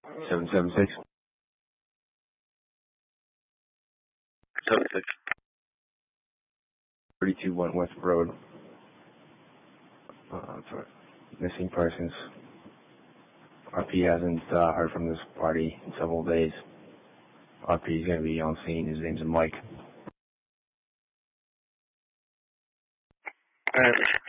776. 76. 32 Wentworth Road. For missing persons. RP hasn't heard from this party in several days. RP is going to be on scene. His name's Mike. Alright.